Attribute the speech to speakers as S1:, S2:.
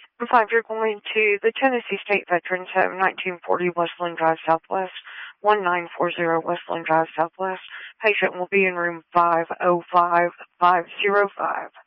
S1: Room 5, you're going to the Tennessee State Veterans Home, 1940 Westland Drive Southwest, 1940 Westland Drive Southwest. Patient will be in room 505505.